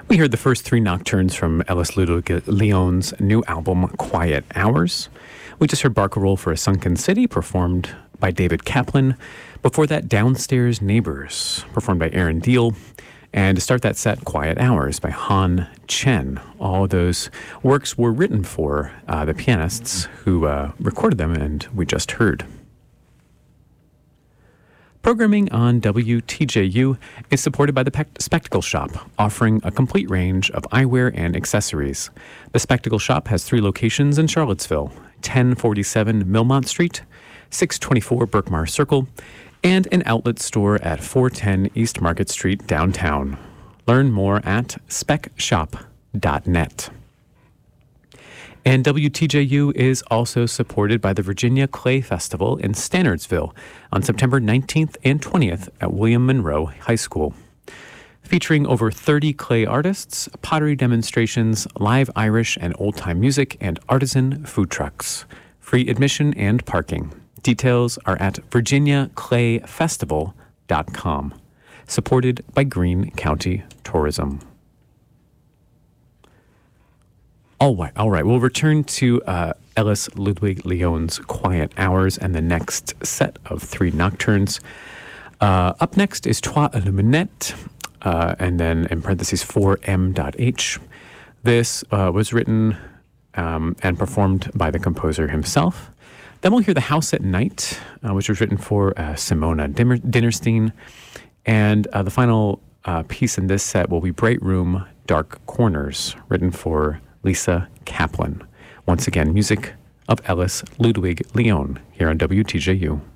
We heard the first three nocturnes from Ellis Ludwig Leon's new album, Quiet Hours. We just heard Barcarolle for a Sunken City, performed by David Kaplan. Before that, Downstairs Neighbors, performed by Aaron Deal. And to start that set, Quiet Hours by Han Chen. All of those works were written for the pianists who recorded them, and we just heard. Programming on WTJU is supported by the Spectacle Shop, offering a complete range of eyewear and accessories. The Spectacle Shop has 3 locations in Charlottesville: 1047 Millmont Street, 624 Berkmar Circle, and an outlet store at 410 East Market Street downtown. Learn more at specshop.net. And WTJU is also supported by the Virginia Clay Festival in Stanardsville on September 19th and 20th at William Monroe High School. Featuring over 30 clay artists, pottery demonstrations, live Irish and old-time music, and artisan food trucks. Free admission and parking. Details are at virginiaclayfestival.com. Supported by Greene County Tourism. All right. We'll return to Ellis Ludwig Leon's Quiet Hours and the next set of 3 nocturnes. Up next is Toi Illuminette, and then in parentheses 4M.H. This was written and performed by the composer himself. Then we'll hear The House at Night, which was written for Simona Dinnerstein. And the final piece in this set will be Bright Room, Dark Corners, written for Lisa Kaplan. Once again, music of Ellis Ludwig Leon here on WTJU.